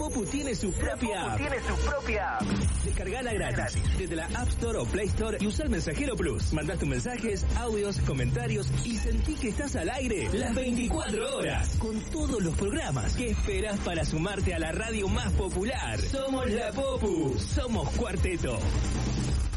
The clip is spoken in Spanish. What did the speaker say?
Popu tiene su propia app. Descargala gratis desde la App Store o Play Store y usa el Mensajero Plus. Mandá tus mensajes, audios, comentarios y sentí que estás al aire las 24 horas con todos los programas. ¿Qué esperas para sumarte a la radio más popular? Somos la Popu, somos Cuarteto.